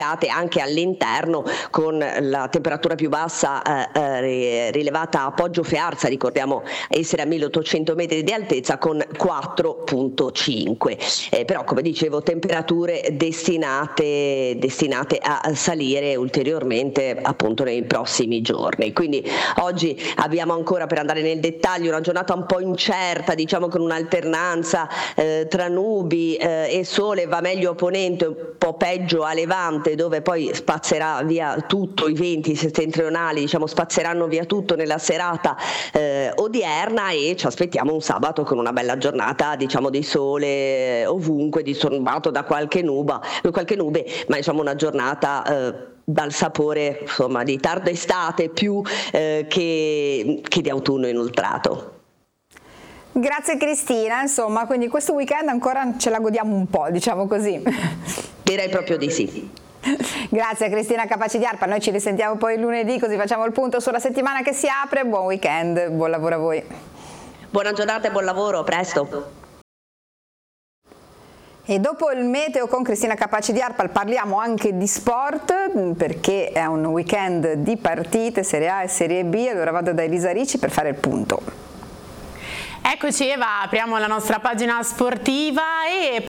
anche all'interno, con la temperatura più bassa rilevata a Poggio Fearza, ricordiamo essere a 1800 metri di altezza, con 4,5. Però, come dicevo, temperature destinate a salire ulteriormente appunto nei prossimi giorni. Quindi oggi abbiamo ancora, per andare nel dettaglio, una giornata un po' incerta, diciamo, con un'alternanza tra nubi e sole, va meglio a ponente, un po' peggio a levante, dove poi spazzerà via tutto, i venti settentrionali, diciamo, spazzeranno via tutto nella serata odierna, e ci aspettiamo un sabato con una bella giornata, diciamo, di sole ovunque, disturbato da qualche nube, ma insomma una giornata dal sapore, insomma, di tarda estate più che di autunno inoltrato. Grazie Cristina, insomma, quindi questo weekend ancora ce la godiamo un po', diciamo così. Direi proprio di sì. Grazie a Cristina Capaci di Arpa, noi ci risentiamo poi lunedì, così facciamo il punto sulla settimana che si apre. Buon weekend, buon lavoro a voi. Buona giornata e buon lavoro, a presto. E dopo il meteo con Cristina Capaci di Arpal parliamo anche di sport, perché è un weekend di partite, Serie A e Serie B, e ora vado da Elisa Ricci per fare il punto. Eccoci Eva, apriamo la nostra pagina sportiva e